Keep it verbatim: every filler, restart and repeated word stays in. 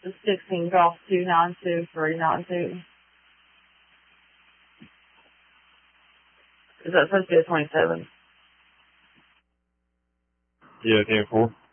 The sixteen golf two nine two three nine two. Is that supposed to be a twenty-seven? Yeah, ten four.